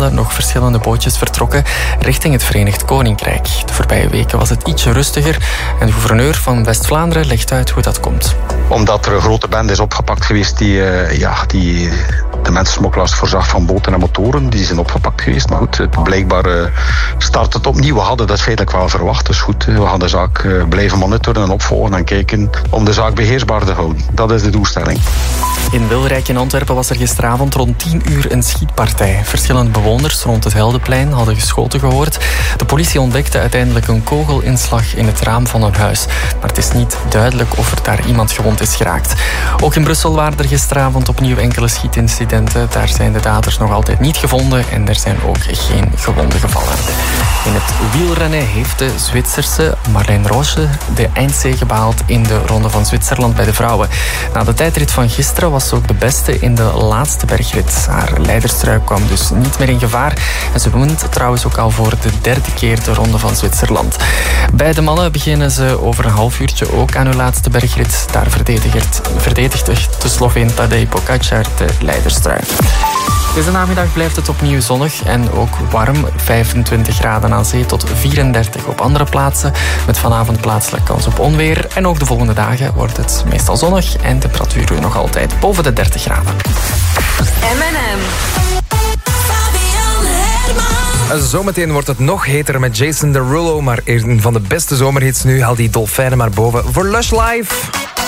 maanden nog verschillende bootjes vertrokken richting het Verenigd Koninkrijk. De voorbije weken was het ietsje rustiger en de gouverneur van West-Vlaanderen legt uit hoe dat komt. Omdat er een grote bende is opgepakt geweest die de mensensmokkelaars voorzag van boten en motoren. Die zijn opgepakt geweest. Maar goed, blijkbaar start het opnieuw. We hadden dat feitelijk wel verwacht. Dus goed, we gaan de zaak blijven monitoren en opvolgen en kijken om de zaak beheersbaar te houden. Dat is de doelstelling. In Wilrijk in Antwerpen was er gisteravond rond 10 uur een schietpartij. Verschillende bewoners rond het Heldeplein hadden geschoten gehoord. De politie ontdekte uiteindelijk een kogelinslag in het raam van een huis. Maar het is niet duidelijk of er daar iemand gewond is geraakt. Ook in Brussel waren er gisteravond opnieuw enkele schietincidenten. Daar zijn de daders nog altijd niet gevonden en er zijn ook geen gewonden gevallen. In het wielrennen heeft de Zwitserse Marlene Roche de eindzege behaald in de Ronde van Zwitserland bij de vrouwen. Na de tijdrit van gisteren was ze ook de beste in de laatste bergrit. Haar leiderstrui kwam dus niet meer in gevaar. En ze wint trouwens ook al voor de 3e keer de Ronde van Zwitserland. Bij de mannen beginnen ze over een half uurtje ook aan hun laatste bergrit. Daar verdedigt de Sloveen Tadej Pogačar de leiderstrui. Deze namiddag blijft het opnieuw zonnig en ook warm. 25 graden aan zee tot 34 op andere plaatsen. Met vanavond plaatselijk kans op onweer. En ook de volgende dagen wordt het meestal zonnig en temperaturen nog altijd boven de 30 graden. M&M. Zometeen wordt het nog heter met Jason Derulo. Maar een van de beste zomerhits nu haalt die dolfijnen maar boven voor Lush Live.